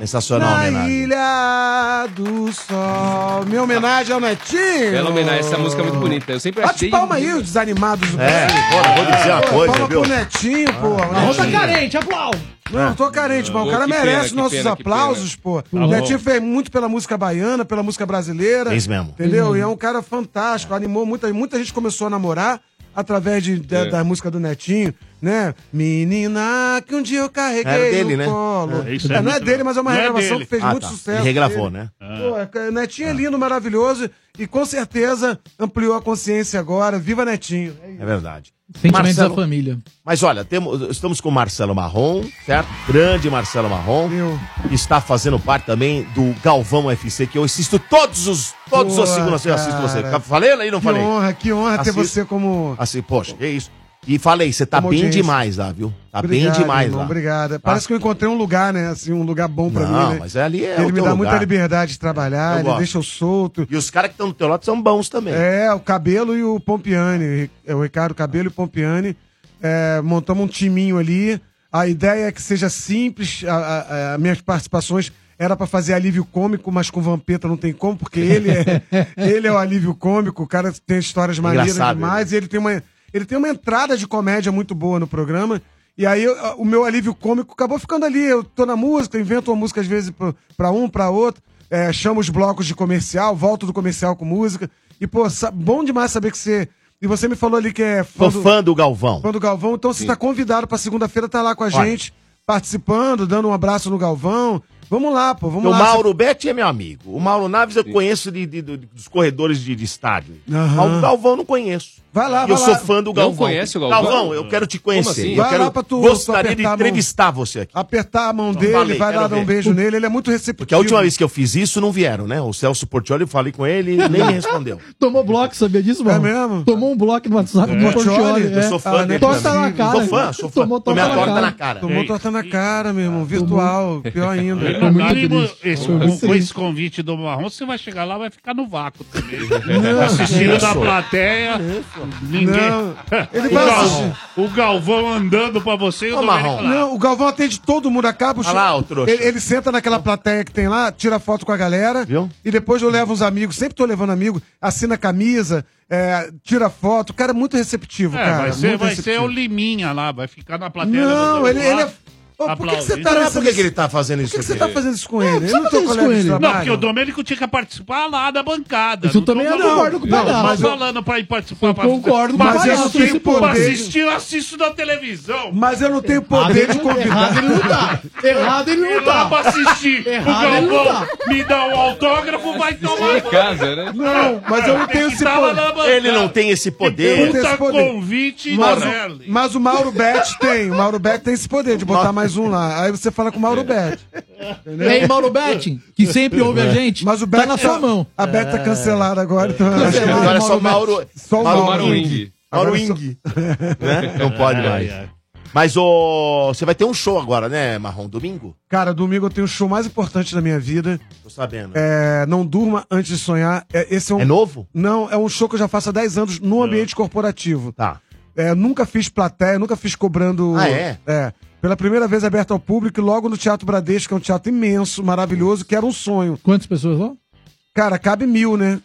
Sensacional a homenagem. Ilha do Sol. Minha homenagem ao Netinho. Bela homenagem, essa música é muito bonita. Eu sempre Bate achei... palma aí, os desanimados do Brasil. Vou dizer uma coisa, palma viu? pro Netinho, pô. Não, tá carente, aplauso. Não, tô carente, mas o cara que merece pena, nossos que pena, aplausos, pô. O Netinho fez muito pela música baiana, pela música brasileira. Fez mesmo. Entendeu? E é um cara fantástico, animou muita gente começou a namorar através da música do Netinho, né? Menina, que um dia eu carreguei Era dele, no né? colo. Isso Não é dele, mas é uma Não é regravação dele. que fez muito sucesso. Ele regravou, dele. né? Pô, o Netinho é lindo, maravilhoso e com certeza ampliou a consciência agora. Viva Netinho. É verdade. Sentimentos Marcelo- da família. Mas olha, estamos com o Marcelo Marrom, certo? Grande Marcelo Marrom. Que está fazendo parte também do Galvão UFC, que eu assisto todos os segundos. Eu assisto você. Falei aí, não falei? Que honra ter Assisto. você como... Assim, poxa, que isso. E falei, você tá Como bem audiência. demais lá, viu? Tá Obrigado, bem demais irmão, lá. Obrigado. Parece que eu encontrei um lugar, né? Assim, um lugar bom pra Não, mim, né? mas ali é Ele o me teu dá lugar. muita liberdade de trabalhar, Eu ele gosto. deixa eu solto. E os caras que estão do teu lado são bons também. É, o Cabelo e o Pompiani. O Ricardo Cabelo e o Pompiani. Montamos um timinho ali. A ideia é que seja simples. As minhas participações era pra fazer alívio cômico, mas com Vampeta não tem como, porque ele é o alívio cômico. O cara tem histórias maneiras Engraçado, demais. E ele tem uma entrada de comédia muito boa no programa. E aí o meu alívio cômico acabou ficando ali. Eu tô na música, invento uma música às vezes pra um, pra outro. Chamo os blocos de comercial, volto do comercial com música. E, pô, bom demais saber que você... E você me falou ali que é Fã do Galvão. Fã do Galvão. Então você tá convidado pra segunda-feira estar lá com a gente, participando, dando um abraço no Galvão. Vamos lá, pô, vamos lá. O Mauro Betti é meu amigo. O Mauro Naves eu conheço dos corredores de estádio. Aham. O Galvão eu não conheço. Vai lá, E eu vai sou lá. fã do Não Galvão. conhece o Galvão? Galvão, eu quero te conhecer. Como assim? Eu Vai quero, lá pra tu gostaria de apertar a mão. entrevistar você aqui. Apertar a mão dele, falei, vai lá quero dar um ver. beijo nele. Ele é muito receptivo. Porque a última vez que eu fiz isso, não vieram, né? O Celso Portiolli, eu falei com ele e nem me respondeu. Tomou bloco, sabia disso, mano? É mesmo? Tomou um bloco no WhatsApp do Portiolli? Portiolli. Eu sou fã dele Torta também. na cara. Sou fã. Tomou Tomei a torta na torta cara. na cara. Tomou torta na cara, meu irmão. Virtual. Pior ainda. No muito mínimo, triste. com esse convite do Marrom, você vai chegar lá, vai ficar no vácuo também. Não, Assistindo da isso. plateia. Ninguém. Não. Ele vai assistir. O Galvão andando pra você e o Ô, Domênico Marrom. lá. Não, o Galvão atende todo mundo, acaba o show. Olha lá, o trouxa. Ele senta naquela plateia que tem lá, tira foto com a galera. Viu? E depois eu levo uns amigos, sempre tô levando amigos, assina a camisa, tira foto. O cara é muito receptivo, cara. vai ser muito o receptivo. Liminha lá, vai ficar na plateia. Não, ele é. Ô, por que aplaudindo. você tá Mas nessa... por que ele tá fazendo Por isso que você aqui? tá fazendo isso com ele? Ele não tá tem fazendo isso colega com de ele? Não, trabalho. porque o Domênico tinha que participar lá da bancada. Isso também eu concordo com o palhaço. Mas falando pra ir participar. Eu concordo com o Mas eu palhaço, não tenho esse pra poder. assistir, eu assisto na televisão. Mas eu não tenho poder de convidar. Errado ele não tá. Errado ele Ir não lá tá. pra assistir. Errado O ele não Galvão tá. me dá um autógrafo, vai tomar. Em casa, né? Não, mas eu não tenho esse poder. Ele não tem esse poder. Não tem esse Puta poder. convite, Morelli. Mas o Mauro Betti tem. O Mauro Betti tem esse poder de botar mais um lá. Aí você fala com o Mauro Betti. Ei, Mauro Betti, que sempre ouve a gente, Mas o tá Betti na sua mão. A Betti tá cancelada agora, então eu acho que Agora é só Mauro. Só o Mauro Mauro Ing. Ing. Mauro Agora Ing. Né? Não pode mais. Mas você vai ter um show agora, né, Marrom? Domingo? Cara, domingo eu tenho o show mais importante da minha vida. Tô sabendo. Não Durma Antes de Sonhar. Esse é um... É novo? Não, é um show que eu já faço há 10 anos no ambiente corporativo. Tá. Nunca fiz plateia, nunca fiz cobrando... Ah, é? Pela primeira vez aberto ao público, e logo no Teatro Bradesco, que é um teatro imenso, maravilhoso, que era um sonho. Quantas pessoas lá? Cara, cabe 1000, né?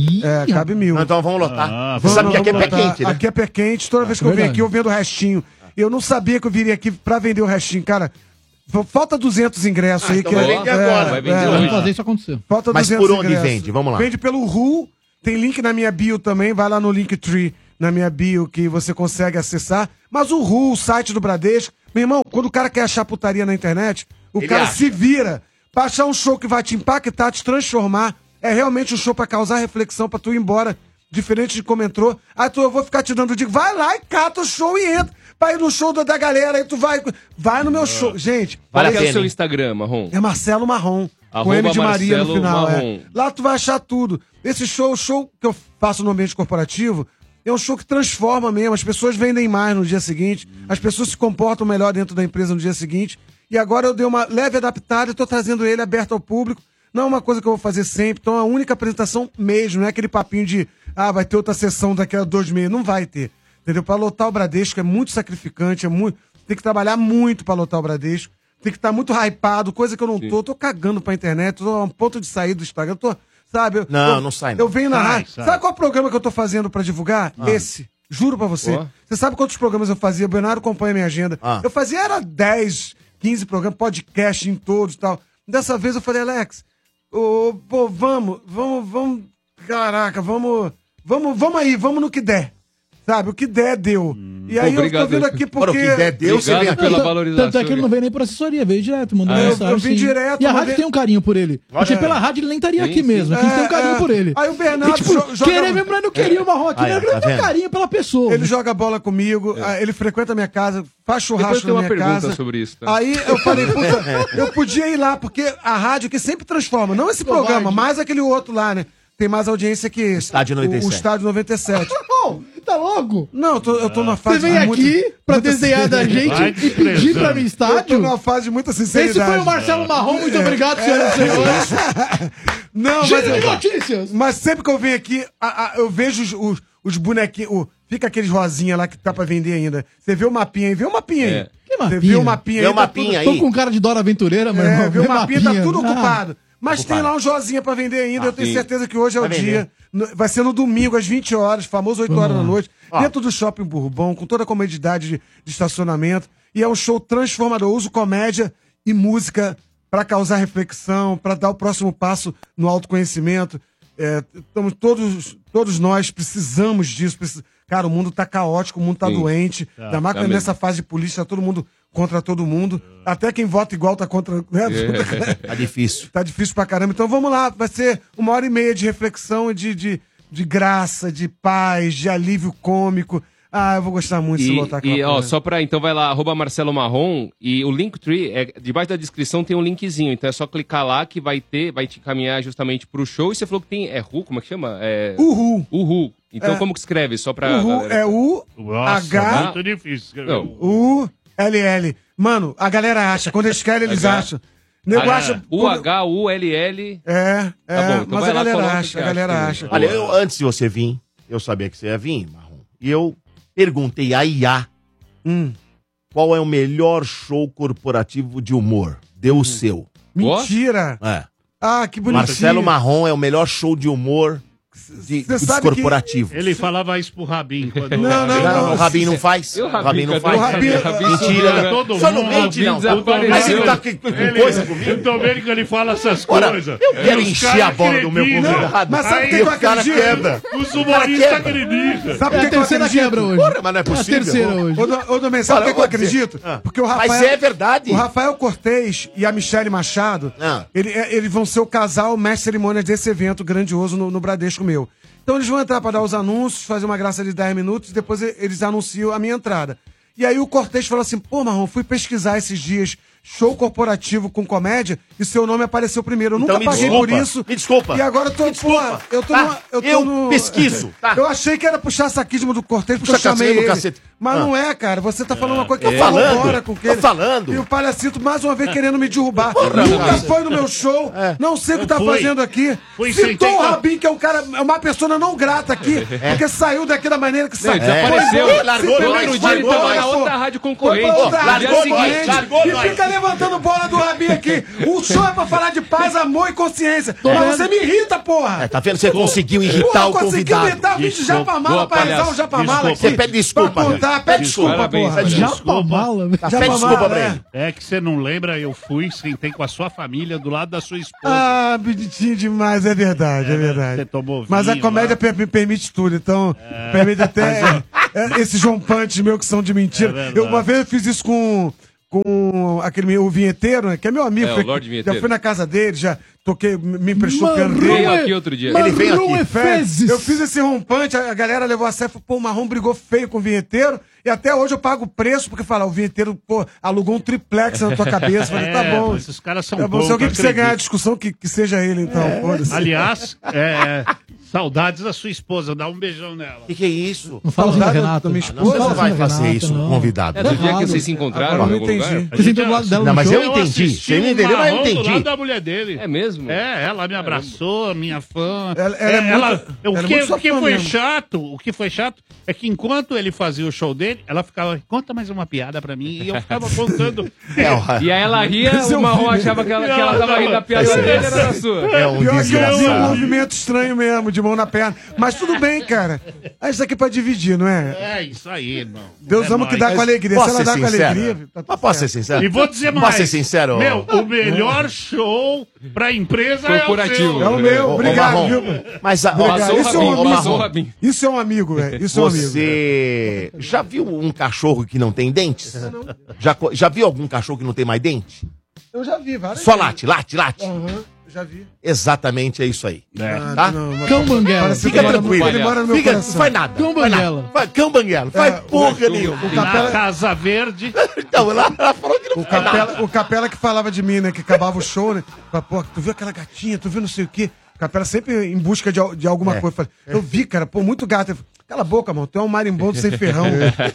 Cabe 1000. Não, então vamos lotar. Você Vamos, sabe que aqui é vamos pé lotar. quente, né? Aqui é pé quente. Toda vez que eu venho verdade. aqui, eu vendo o restinho. Eu não sabia que eu viria aqui pra vender o restinho. Cara, falta 200 ingressos aí. então que vai vender agora. Vai vender Vamos hoje. fazer isso acontecer. Falta Mas 200 por onde ingressos. vende? Vamos lá. Vende pelo Ru. Tem link na minha bio também. Vai lá no Linktree, na minha bio, que você consegue acessar. Mas o Ru, o site do Bradesco... Meu irmão, quando o cara quer achar putaria na internet, Ele cara acha. se vira pra achar um show que vai te impactar, te transformar. É realmente um show pra causar reflexão, pra tu ir embora, diferente de como entrou. Aí eu vou ficar te dando dica, vai lá e cata o show e entra. Pra ir no show da galera, aí tu vai no meu show. Gente, Qual Vale é a o pena, seu hein? Instagram, Marrom? é Marcelo Marrom. Com Arroba M de Maria no Marcelo final. Marrom. Lá tu vai achar tudo. Esse show, o show que eu faço no ambiente corporativo, é um show que transforma mesmo. As pessoas vendem mais no dia seguinte, as pessoas se comportam melhor dentro da empresa no dia seguinte. E agora eu dei uma leve adaptada e tô trazendo ele aberto ao público. Não é uma coisa que eu vou fazer sempre. Então é a única apresentação mesmo, não é aquele papinho de vai ter outra sessão daqui a 2 meses. Não vai ter. Entendeu? Pra lotar o Bradesco é muito sacrificante, tem que trabalhar muito pra lotar o Bradesco. tem que estar muito hypado, coisa que eu não tô. Eu tô cagando pra internet, tô a um ponto de sair do Instagram. Eu tô, sabe? Não sai não. Eu venho na Sai, rádio. sai. Sabe qual é o programa que eu tô fazendo pra divulgar? Esse. Juro pra você. Ó. Você sabe quantos programas eu fazia? O Bernardo acompanha a minha agenda. Eu fazia, era 10, 15 programas, podcast em todos e tal. Dessa vez eu falei, Alex, pô, vamos. Caraca, vamos aí, vamos no que der. Sabe, o que der, deu. E aí Obrigado. eu tô vindo aqui Para o porque... que der, Deus, você vem Obrigado aqui. pela valorização. Tanto é que ele não veio nem por assessoria, veio direto, mandou Ah, mensagem. eu vim sim. direto, E a mandei- rádio tem um carinho por ele. Porque pela rádio ele nem estaria aqui sim. mesmo. Aqui tem um carinho por ele. Aí o Bernardo E, tipo, joga... querer mesmo, mas não queria o Marrom aqui, Aí, né? ó, Ele tá tem um vendo? carinho pela pessoa. Ele joga bola comigo, ele frequenta a minha casa, faz Depois churrasco tem na uma minha pergunta casa. sobre isso. Tá? Aí eu falei, puta, eu podia ir lá, porque a rádio que sempre transforma, não esse programa, mas aquele outro lá, né? Tem mais audiência que esse. Estádio 97. O Estádio 97. Marrom, tá louco? Não, eu tô numa Você fase vem muito- aqui pra muita desenhar da gente Vai e pedir pra mim desprezando. Eu tô estádio? numa fase de muita Esse sinceridade. foi o Marcelo Marrom, muito obrigado, senhoras e senhores. Não, Giro de notícias. mas sempre que eu venho aqui, eu vejo os bonequinhos. Fica aqueles rosinha lá que tá pra vender ainda. Você vê o mapinha aí, vê o mapinha aí. É. Que Você mapinha? vê o mapinha aí. Vê o tá mapinha tudo- aí. Tô com cara de Dora Aventureira, meu irmão. Vê o Vê mapinha, tá tudo Ah. ocupado. Mas tem lá um josinha pra vender ainda. Eu tenho sim. certeza que hoje é o Vai dia. Vai ser no domingo, às 20 horas, famoso 8 horas da noite, dentro do Shopping Bourbon, com toda a comodidade de estacionamento. E é um show transformador. Eu uso comédia e música pra causar reflexão, pra dar o próximo passo no autoconhecimento. Estamos todos nós precisamos disso. Cara, o mundo tá caótico, o mundo tá Sim. doente. Da máquina mesmo. nessa fase de polícia, tá todo mundo contra todo mundo. Até quem vota igual tá contra. Né? Tá difícil. Tá difícil pra caramba. Então vamos lá, vai ser 1h30 de reflexão e de graça, de paz, de alívio cômico. Ah, eu vou gostar muito se lotar aquela ó, porra. só pra, então vai lá, @Marcelo Marrom, e o Linktree, debaixo da descrição tem um linkzinho, então é só clicar lá que vai te encaminhar justamente pro show, e você falou que tem, como é que chama? Uhul. Uhul. Então como que escreve? Só pra Uhul galera- é Nossa, U-H... muito difícil escrever. Não. U-L-L. Mano, a galera acha. Quando eles querem, eles acham. O nego acha... UHULL. É, Tá bom, então mas vai a lá, galera coloca acha, que a galera acha acha. também. Olha, antes de você vir, eu sabia que você ia vir, Marrom. E eu perguntei a IA qual é o melhor show corporativo de humor. Deu o seu. Mentira! É. Ah, que bonitinho. Marcelo Marrom é o melhor show de humor Você sabe corporativo. Ele falava isso pro Rabin. Quando Não, O Rabin não faz? E o O Rabin não cadê? faz? O Rabin- Mentira, né? todo Só não mundo. mente, não. Desapareceu. Mas ele tá com coisa comigo. Eu tô vendo que ele fala essas Ora, coisas. eu quero Os encher caras a bola do meu acreditam. convidado. Mas sabe Aí o que eu o cara acredito? quebra. Os humoristas quebra. acreditam. Sabe É por a que eu terceira acredito? quebra hoje. Porra, mas não é É a possível. terceira hoje. Ô, Domênico, sabe por que eu vou dizer. acredito? Porque o Rafael... Mas é verdade. O Rafael Cortez e a Michele Machado, eles vão ser o casal mestre de cerimônias desse evento grandioso no Bradesco meu. Então eles vão entrar para dar os anúncios, fazer uma graça de 10 minutos e depois eles anunciam a minha entrada. E aí o Cortez falou assim, pô, Marrom, fui pesquisar esses dias show corporativo com comédia e seu nome apareceu primeiro. Eu Então nunca me paguei desculpa, por isso. me desculpa. E agora eu tô, Me desculpa. porra, eu tô Tá, no... Eu, tô eu no... pesquiso, tá. Eu achei que era puxar saquismo do Cortez porque eu Puxa chamei cacete no ele. cacete. Mas Ah. não é, cara. Você tá falando uma coisa que eu Tô falo falando, agora com tô ele. falando. E o Palhacito mais uma vez querendo me derrubar. Nunca foi no meu show. Não sei o que tá Fui. fazendo aqui. Fui, Citou sentei o com a- Rabin, que é um cara, é uma pessoa não grata aqui, porque saiu daqui da maneira que saiu. desapareceu. Foi embora. Largou Se nós, Primeiro dia ele largou tava na nós. outra rádio Foi concorrente. pra outra No rádio dia largou nós, seguinte. largou e nós. fica levantando bola do Rabin aqui. O show é pra falar de paz, amor e consciência. Mas você me irrita, porra. Tá vendo? Você conseguiu irritar o conseguiu convidado. irritar o bicho de Desculpa. Japamala Boa, pra rezar palhaço. um Japamala aqui. Você pede desculpa, Pra contar, velho. pede desculpa, Parabéns, porra. palhaço. Japamala, velho. Tá, pede desculpa pra ele. É que você não lembra, eu fui, sentei com a sua família do lado da sua esposa. Ah, bonitinho demais, é verdade, é verdade. Você tomou Mas a vinho comédia lá. me permite tudo, então permite até esses João Punch meu que são de mentira. verdade. Uma vez eu fiz isso com o vinheteiro, né, que é meu amigo. É, o Lorde Vinheteiro. Já fui na casa dele, já toquei, me emprestou Marrom candeia. Veio aqui outro dia. Ele veio Marrom aqui. é fezes. Eu fiz esse rompante, a galera levou a sério, falou, pô, o Marrom brigou feio com o vinheteiro, e até hoje eu pago o preço, porque fala, o vinheteiro, pô, alugou um triplex na tua cabeça. Falei, tá bom. Esses caras são Tá bom, bons. se alguém quiser ganhar a acredito. discussão, que seja ele, então. Foda-se. Aliás, Saudades da sua esposa, dá um beijão nela. Que é isso? Não fala assim da Saudade Renata. da minha Não, esposa? você não vai fazer Renata, isso, não. convidado. É do dia que errado. vocês se encontraram Agora em eu algum não entendi. lugar? Você sentou do lado dela Não, no mas show? eu entendi. assisti Você me o entendeu, mas eu Marrom do entendi. lado da mulher dele. É mesmo? Ela me abraçou, minha fã. Ela é muito- ela é muito o sua que fã foi mesmo. chato, o que foi chato é que enquanto ele fazia o show dele, ela ficava, conta mais uma piada pra mim, e eu ficava contando. É, E aí ela ria, Mas eu o Marrom vi. achava que ela tava rindo da piada dele, era da sua. é um Pior que eu vi um desgraçado. movimento estranho mesmo, de mão na perna. Mas tudo bem, cara. Isso aqui é pra dividir, não é? É isso aí, irmão. Deus ama o que dá nóis. com alegria. Posso Se ela ser dá com sincero? alegria, tá Mas tudo posso ser certo. sincero? E vou dizer mais. Posso ser sincero? Meu, o melhor show pra empresa Corporativo. É o meu, Ô, obrigado, Marrom, viu? Mas, Passou o Isso é um Rabin, amigo. passou o Rabin. Isso é um amigo, velho. Isso é um amigo. você já viu um cachorro que não tem dentes? Já viu algum cachorro que não tem mais dente? Eu já vi várias Só vezes. late. Aham, já vi. Exatamente é isso aí. Tá? Não, Cão banguela. Parece Fica que ele tranquilo. mora no meu Fica, não coração. faz nada. Cão faz nada. banguela. Cão banguela. Faz porra o nenhuma. Na Capela- Casa Verde. Então, ela falou que não faz nada. O Capela que falava de mim, né? Que acabava o show, né? Fala, pô, tu viu aquela gatinha, tu viu não sei o quê. O Capela sempre em busca de alguma coisa. Eu falei, eu vi, cara, pô, muito gato. Ele falou, cala a boca, mano, tu é um marimbondo sem ferrão.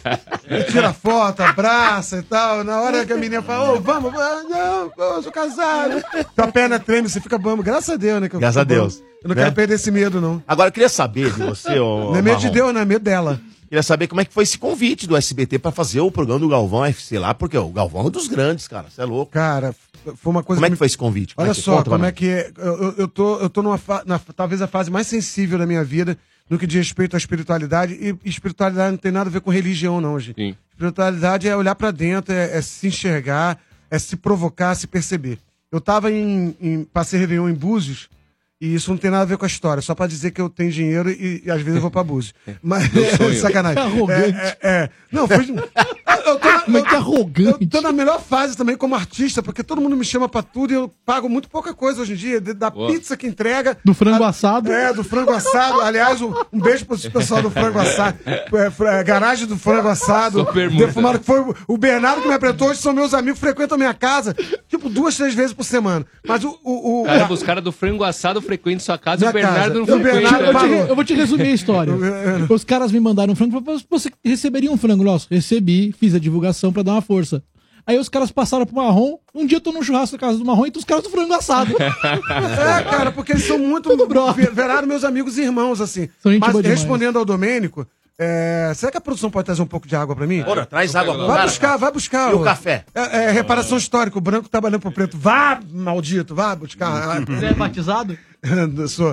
Ele tira foto, abraça e tal. Na hora que a menina fala, ô, vamos, não, eu sou casado. Tua perna treme, você fica bambo. Graças a Deus, né? Que eu Graças fico a Deus. bambo. Eu não Né? quero perder esse medo, não. Agora, eu queria saber de você, ô Não é medo de Marrom. Deus, não é medo dela. Queria saber como é que foi esse convite do SBT pra fazer o programa do Galvão FC lá, porque o Galvão é um dos grandes, cara. Você é louco. Cara, foi uma coisa Como é que me- foi esse convite? Olha só, Conta pra como nós. é que é. Eu tô talvez a fase mais sensível da minha vida no que diz respeito à espiritualidade. E espiritualidade não tem nada a ver com religião, não, gente. Sim. Espiritualidade é olhar pra dentro, é se enxergar, é se provocar, se perceber. Eu tava passei Réveillon em Búzios, e isso não tem nada a ver com a história, só pra dizer que eu tenho dinheiro e às vezes eu vou pra Búzios. Mas, sacanagem. Arrogante. Não, foi... Eu tô na- Como é que é arrogante? eu tô na melhor fase também como artista, porque todo mundo me chama pra tudo e eu pago muito pouca coisa hoje em dia. Da Boa. pizza que entrega. Do frango assado. Do frango assado. Aliás, um beijo pro pessoal do frango assado. Garagem do frango assado. Super multa. Defumado, que foi o Bernardo que me apresentou. Hoje são meus amigos, frequentam a minha casa, tipo, 2, 3 vezes por semana. Mas Caramba, os caras do frango assado frequentam sua casa e o Minha Bernardo casa. não O frequenta. Bernardo né? parou. Eu vou te resumir a história. Os caras me mandaram um frango e falaram, você receberia um frango nosso? Recebi, fiz a divulgação pra dar uma força. Aí os caras passaram pro Marrom. Um dia eu tô num churrasco na casa do Marrom e tem os caras do frango assado. cara, porque eles são muito. Viraram meus amigos e irmãos, assim. São gente Mas boa demais. respondendo ao Domênico, será que a produção pode trazer um pouco de água pra mim? Ora, traz água pro Vai cara. buscar, vai buscar. E o café? Reparação histórica, o branco trabalhando pro preto. Vá, maldito, vá buscar. Você é batizado? Eu sou.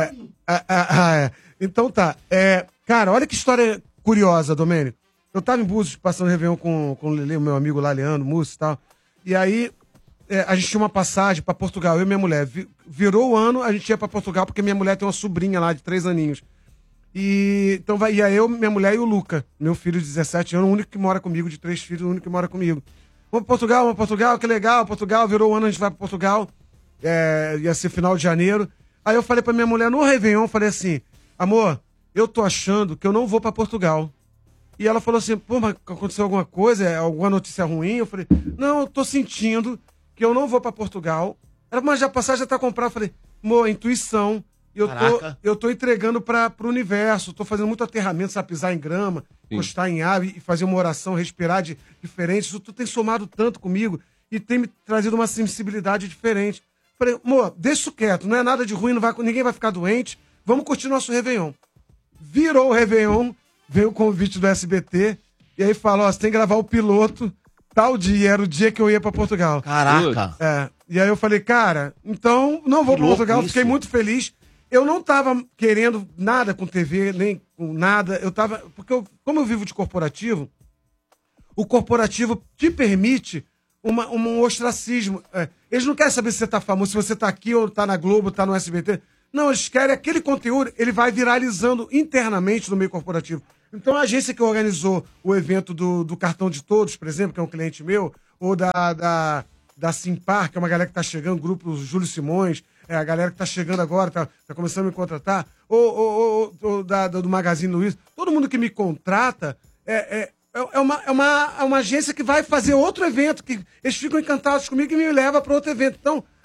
Então tá. Cara, olha que história curiosa, Domênico. Eu tava em Búzios passando Réveillon com o Lele, o meu amigo lá, Leandro, Múcio e tal. E aí, a gente tinha uma passagem pra Portugal, eu e minha mulher. Virou o ano, a gente ia pra Portugal, porque minha mulher tem uma sobrinha lá de 3 aninhos. Então ia eu, minha mulher e o Luca, meu filho de 17 anos, o único que mora comigo, de 3 filhos, o único que mora comigo. Vamos pra Portugal, que legal, Portugal, virou o ano, a gente vai pra Portugal. Ia ser final de janeiro. Aí eu falei pra minha mulher no Réveillon, falei assim, amor, eu tô achando que eu não vou pra Portugal. E ela falou assim, pô, mas aconteceu alguma coisa, alguma notícia ruim? Eu falei, não, eu tô sentindo que eu não vou pra Portugal. Ela, mas já a passagem já tá comprada. Eu falei, amor, intuição. Caraca. Eu tô entregando pro universo, tô fazendo muito aterramento, sabe, pisar em grama, encostar em ave e fazer uma oração, respirar diferente. Isso tudo tem somado tanto comigo e tem me trazido uma sensibilidade diferente. Falei, amor, deixa isso quieto, não é nada de ruim, ninguém vai ficar doente, vamos curtir nosso Réveillon. Virou o Réveillon, veio o convite do SBT, e aí falou, ó, você tem que gravar o piloto tal dia, era o dia que eu ia pra Portugal. Caraca. E aí eu falei, cara, então não vou Que pra louco Portugal, isso. fiquei muito feliz. Eu não tava querendo nada com TV, nem com nada, porque como eu vivo de corporativo, o corporativo te permite um ostracismo. Eles não querem saber se você tá famoso, se você tá aqui ou tá na Globo, tá no SBT. Não, eles querem aquele conteúdo, ele vai viralizando internamente no meio corporativo. Então a agência que organizou o evento do Cartão de Todos, por exemplo, que é um cliente meu, ou da Simpar, que é uma galera que tá chegando, o grupo Júlio Simões, a galera que tá chegando agora, tá começando a me contratar, ou do Magazine Luiza, todo mundo que me contrata é uma agência que vai fazer outro evento, que eles ficam encantados comigo e me leva para outro evento. Então,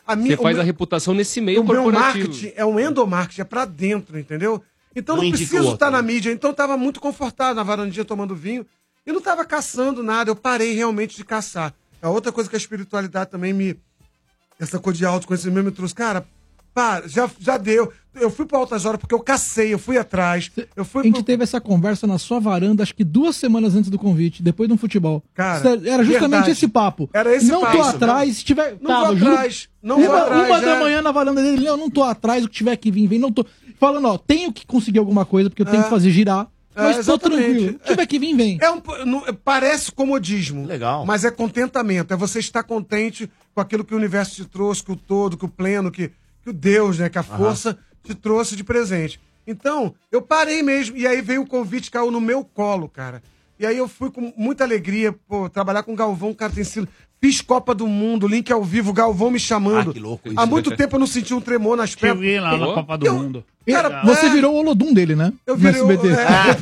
Você faz a reputação nesse meio o meu corporativo. marketing é um endomarketing, é pra dentro, entendeu? Então Não não indica o preciso outro, estar na né? mídia. Então eu tava muito confortável na varandinha tomando vinho e não tava caçando nada. Eu parei realmente de caçar. A outra coisa que a espiritualidade também essa coisa de autoconhecimento me trouxe. Cara, para, já deu. Eu fui pra Altas Horas porque eu cacei, eu fui atrás. A gente teve essa conversa na sua varanda, acho que 2 semanas antes do convite, depois do futebol. Cara, Era justamente verdade. esse papo. Era esse não papo. tô atrás, se tiver. Não vou atrás, não vou atrás, Uma já. da manhã na varanda dele, não tô atrás, o que tiver que vir, vem. Não tô. Falando, ó, tenho que conseguir alguma coisa, porque eu tenho que fazer girar. Mas tô exatamente. tranquilo. Se tiver que vir, vem. Parece comodismo. Legal. Mas é contentamento. É você estar contente com aquilo que o universo te trouxe, que o todo, que o pleno, que o Deus, né? Que a força te trouxe de presente. Então, eu parei mesmo. E aí veio o convite, caiu no meu colo, cara. E aí eu fui com muita alegria, trabalhar com o Galvão, cara, tem sido... Fiz Copa do Mundo, link ao vivo, Galvão me chamando. Ah, que louco isso. Há muito tempo eu não senti um tremor nas Te pernas. vi lá na Copa do Mundo. Cara, Você virou o Olodum dele, né? Eu virei no SBT.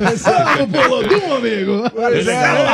o Olodum, amigo. Pois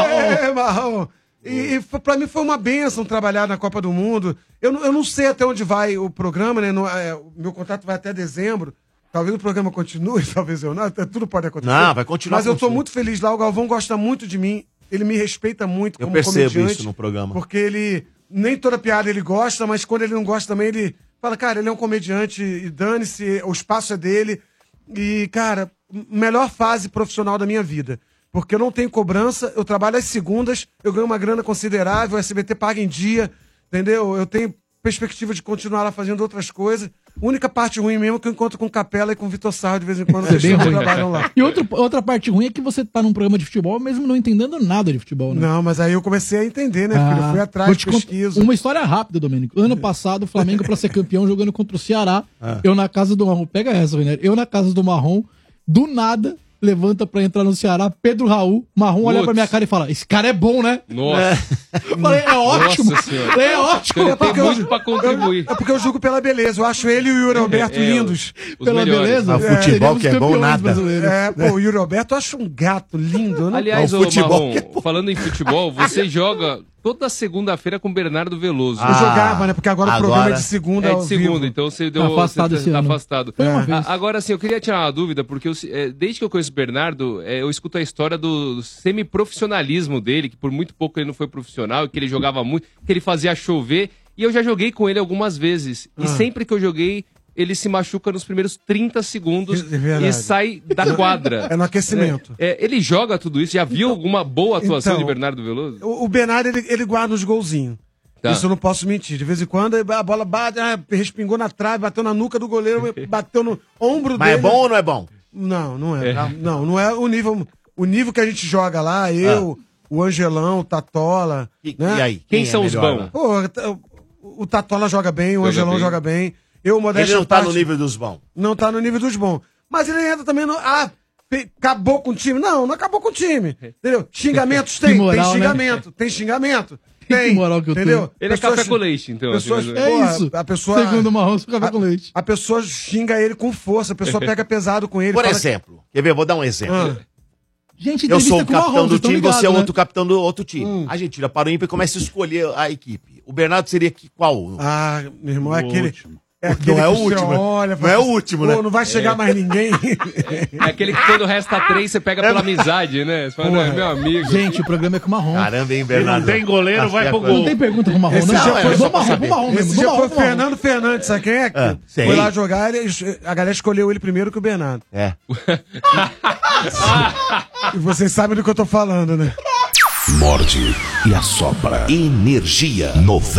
Marrão. E pra mim foi uma bênção trabalhar na Copa do Mundo. Eu não sei até onde vai o programa, né? O meu contrato vai até dezembro. Talvez o programa continue, talvez eu não. Tudo pode acontecer. Não, vai continuar Mas eu tô funcionando. muito feliz lá. O Galvão gosta muito de mim. Ele me respeita muito Eu como percebo comediante. isso no programa. Porque ele... Nem toda piada ele gosta, mas quando ele não gosta também, ele fala, cara, ele é um comediante e dane-se, o espaço é dele. E, cara, melhor fase profissional da minha vida. Porque eu não tenho cobrança, eu trabalho às segundas, eu ganho uma grana considerável, o SBT paga em dia, entendeu? Eu tenho perspectiva de continuar lá fazendo outras coisas. A única parte ruim mesmo é que eu encontro com Capela e com Vitor Sarro de vez em quando, É bem ruim. trabalham lá. E outra parte ruim é que você tá num programa de futebol, mesmo não entendendo nada de futebol, né? Não, mas aí eu comecei a entender, né, filho? Eu fui atrás, vou te contar pesquiso. uma história rápida, Domênico. Ano passado, o Flamengo, pra ser campeão, jogando contra o Ceará. Eu na casa do Marrom. Pega essa, René. Eu na casa do Marrom, do nada, levanta pra entrar no Ceará, Pedro Raul, Marrom olha pra minha cara e fala, esse cara é bom, né? Nossa. Eu falei, é ótimo. Nossa senhora. Falei, é ótimo. Ele tem muito pra contribuir. É porque eu julgo pela beleza. Eu acho ele e o Yuri Alberto lindos. Os Pela melhores. beleza, Ah, futebol seríamos que é bom, campeões nada. brasileiros. O Yuri Alberto eu acho um gato lindo. Eu não- Aliás, Não, ô futebol Marrom, que é bom. falando em futebol, você joga toda segunda-feira com o Bernardo Veloso. Eu jogava, né? Porque agora o programa é de segunda É ao de segunda, vivo. então você deu Tá afastado esse tá ano. afastado. Foi uma vez. Agora, assim, eu queria tirar uma dúvida, porque desde que eu conheço o Bernardo, eu escuto a história do semiprofissionalismo dele, que por muito pouco ele não foi profissional, que ele jogava muito, que ele fazia chover, e eu já joguei com ele algumas vezes. E sempre que eu joguei, ele se machuca nos primeiros 30 segundos É verdade. e sai da quadra. É no aquecimento. Ele joga tudo isso? Já viu alguma boa atuação então, de Bernardo Veloso? O Bernardo, ele guarda os golzinhos. Tá. Isso eu não posso mentir. De vez em quando a bola bate, respingou na trave, bateu na nuca do goleiro, bateu no ombro Mas dele. é bom ou não é bom? Não é. Não é o nível. O nível que a gente joga lá, eu, o Angelão, o Tatola. E né? aí? Quem é são os melhor bons? lá? Pô, o Tatola joga bem, o Joga Angelão bem. joga bem. Eu, Ele modéstia não tá à no parte, nível dos bons. Não tá no nível dos bons. Mas ele entra também no. Acabou com o time. Não acabou com o time. Entendeu? Xingamentos tem. moral, Tem né? xingamento. Tem xingamento. Que Tem. moral que eu entendeu? tenho. Ele é café com leite, então. assim, Pessoas, mais ou menos. É porra, isso. A pessoa, Segundo o Marrom, café com leite. a pessoa xinga ele com força. A pessoa pega pesado com ele. Por fala- exemplo, quer ver? Vou dar um exemplo. Ah, Gente, Eu sou o entrevista com capitão Marrom, do vocês tão time, ligados, você é o né? outro capitão do outro time. A gente tira para o ímpar e começa a escolher a equipe. O Bernardo seria qual? meu irmão, é aquele. É aquele Não é o que você último, né? olha, Não fala é o assim, último, pô, né? Não vai chegar mais ninguém. É aquele que quando resta 3, você pega pela amizade, né? Você fala, não, é meu amigo. Gente, o programa é com o Marrom. Caramba, hein, Se Bernardo? não tem goleiro, vai pro Não gol. tem pergunta com o Marrom, Esse não. já foi, Vamos só pra Marrom, saber. vamos Marrom mesmo. Esse dia Vamos foi o Marrom, vamos Marrom. Fernando Fernandes, sabe quem é? sei. Foi lá jogar, a galera escolheu ele primeiro que o Bernardo. É. E vocês sabem do que eu tô falando, né? Morde e assopra. Energia 90.